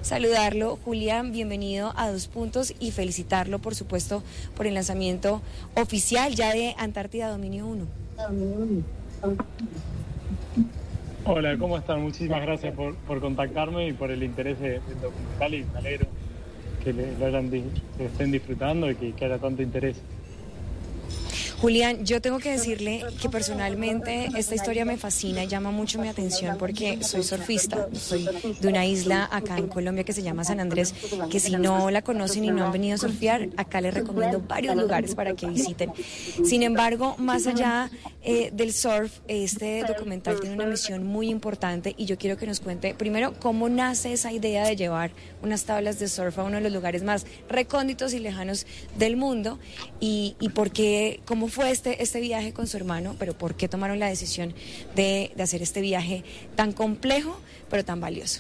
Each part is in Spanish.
saludarlo. Julián, bienvenido a Dos Puntos y felicitarlo, por supuesto, por el lanzamiento oficial ya de Antártida Dominio 1. Hola, ¿cómo están? Muchísimas gracias por contactarme y por el interés del documental, y me alegro que que estén disfrutando y que haya tanto interés. Julián, yo tengo que decirle que personalmente esta historia me fascina y llama mucho mi atención porque soy surfista, soy de una isla acá en Colombia que se llama San Andrés, que si no la conocen y no han venido a surfear, acá les recomiendo varios lugares para que visiten. Sin embargo, más allá del surf, este documental tiene una misión muy importante y yo quiero que nos cuente primero cómo nace esa idea de llevar unas tablas de surf a uno de los lugares más recónditos y lejanos del mundo y por qué, cómo fue este viaje con su hermano, pero por qué tomaron la decisión de hacer este viaje tan complejo, pero tan valioso.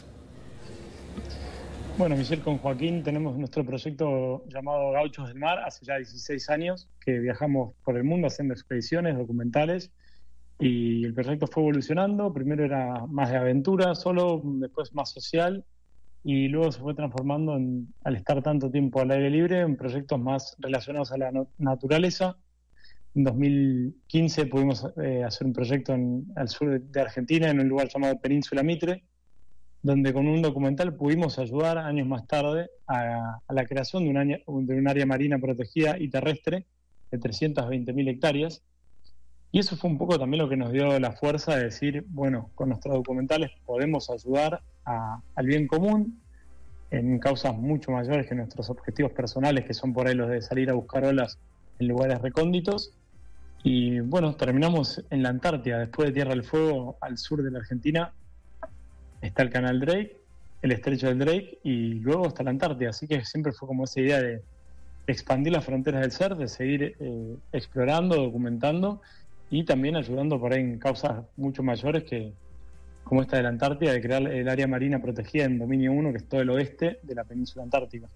Bueno, Michelle, con Joaquín tenemos nuestro proyecto llamado Gauchos del Mar, hace ya 16 años que viajamos por el mundo haciendo expediciones documentales y el proyecto fue evolucionando. Primero era más de aventura solo, después más social y luego se fue transformando al estar tanto tiempo al aire libre, en proyectos más relacionados a la naturaleza. En 2015 pudimos hacer un proyecto al sur de Argentina, en un lugar llamado Península Mitre, donde con un documental pudimos ayudar años más tarde a la creación de un área marina protegida y terrestre de 320.000 hectáreas. Y eso fue un poco también lo que nos dio la fuerza de decir, bueno, con nuestros documentales podemos ayudar al bien común en causas mucho mayores que nuestros objetivos personales, que son por ahí los de salir a buscar olas en lugares recónditos. Y bueno, terminamos en la Antártida. Después de Tierra del Fuego, al sur de la Argentina, está el canal Drake, el estrecho del Drake, y luego está la Antártida. Así que siempre fue como esa idea de expandir las fronteras del ser, de seguir explorando, documentando y también ayudando por ahí en causas mucho mayores como esta de la Antártida, de crear el área marina protegida en Dominio 1, que es todo el oeste de la península antártica.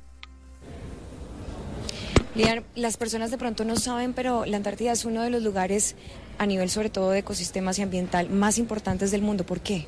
Lian, las personas de pronto no saben, pero la Antártida es uno de los lugares, a nivel sobre todo de ecosistemas y ambiental, más importantes del mundo. ¿Por qué?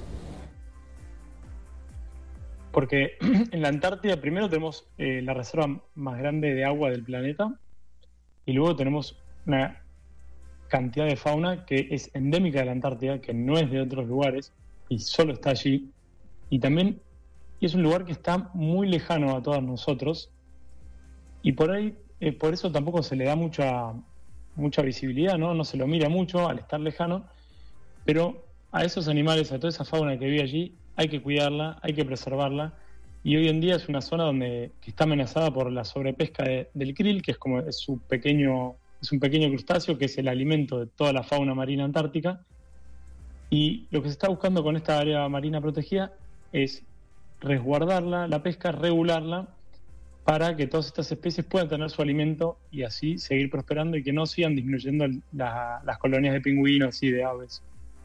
Porque en la Antártida primero tenemos la reserva más grande de agua del planeta y luego tenemos una cantidad de fauna que es endémica de la Antártida, que no es de otros lugares y solo está allí. Y también es un lugar que está muy lejano a todos nosotros. Y por ahí, por eso tampoco se le da mucha visibilidad, ¿no? No se lo mira mucho al estar lejano, pero a esos animales, a toda esa fauna que vive allí, hay que cuidarla, hay que preservarla, y hoy en día es una zona que está amenazada por la sobrepesca del krill, que es un pequeño crustáceo que es el alimento de toda la fauna marina antártica, y lo que se está buscando con esta área marina protegida es resguardarla, la pesca, regularla, para que todas estas especies puedan tener su alimento y así seguir prosperando y que no sigan disminuyendo las colonias de pingüinos y de aves.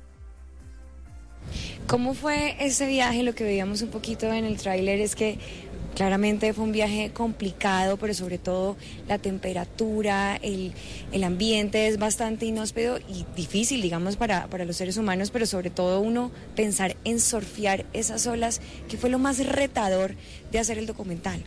¿Cómo fue ese viaje? Lo que veíamos un poquito en el tráiler es que claramente fue un viaje complicado, pero sobre todo la temperatura, el ambiente es bastante inhóspito y difícil, digamos, para los seres humanos, pero sobre todo uno pensar en surfear esas olas, que fue lo más retador de hacer el documental.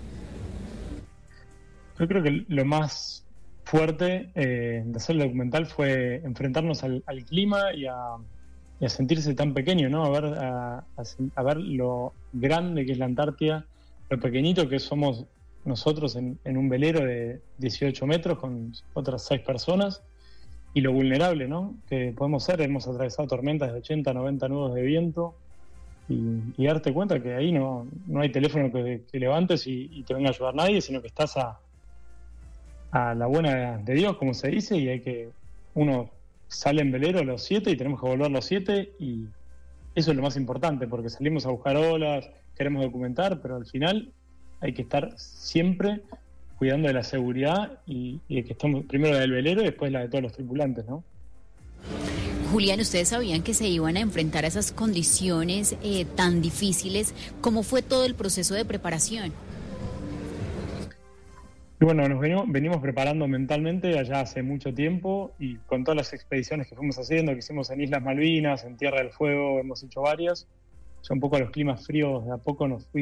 Yo creo que lo más fuerte de hacer el documental fue enfrentarnos al clima y a sentirse tan pequeño, ¿no? A ver lo grande que es la Antártida, lo pequeñito que somos nosotros en un velero de 18 metros con otras 6 personas y lo vulnerable, ¿no? Que podemos ser. Hemos atravesado tormentas de 80, 90 nudos de viento y darte cuenta que ahí no hay teléfono que levantes y te venga a ayudar nadie, sino que estás a la buena de Dios, como se dice, y uno sale en velero a los 7 y tenemos que volver a los 7 y eso es lo más importante, porque salimos a buscar olas, queremos documentar, pero al final hay que estar siempre cuidando de la seguridad y de que estamos primero la del velero y después la de todos los tripulantes, ¿no? Julián, ¿ustedes sabían que se iban a enfrentar a esas condiciones tan difíciles? ¿Cómo fue todo el proceso de preparación? Y bueno, venimos preparando mentalmente allá hace mucho tiempo y con todas las expediciones que fuimos haciendo, que hicimos en Islas Malvinas, en Tierra del Fuego, hemos hecho varias. Ya un poco a los climas fríos de a poco nos fuimos